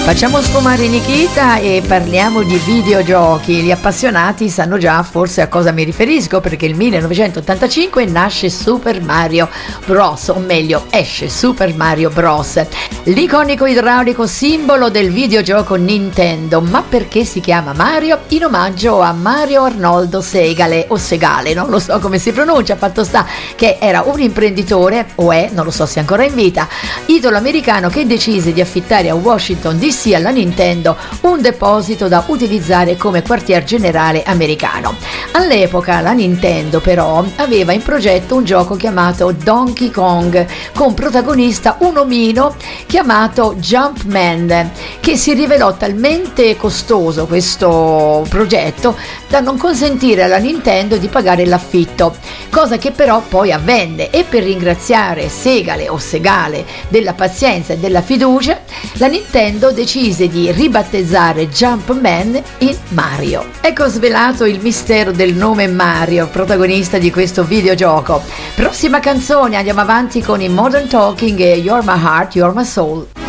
Facciamo sfumare Nikita e parliamo di videogiochi. Gli appassionati sanno già forse a cosa mi riferisco, perché il 1985 nasce Super Mario Bros, o meglio esce Super Mario Bros, l'iconico idraulico simbolo del videogioco Nintendo. Ma perché si chiama Mario? In omaggio a Mario Arnoldo Segale, o Segale, non lo so come si pronuncia, fatto sta che era un imprenditore, o è, non lo so se è ancora in vita, italo-americano, che decise di affittare a Washington DC alla Nintendo un deposito da utilizzare come quartier generale americano. All'epoca la Nintendo però aveva in progetto un gioco chiamato Donkey Kong, con protagonista un omino chiamato Jumpman, che si rivelò talmente costoso questo progetto da non consentire alla Nintendo di pagare l'affitto, cosa che però poi avvenne, e per ringraziare Segale o Segale della pazienza e della fiducia, la Nintendo decise di ribattezzare Jumpman in Mario. Ecco svelato il mistero del nome Mario, protagonista di questo videogioco. Prossima canzone, andiamo avanti con i Modern Talking e You're My Heart, You're My Soul.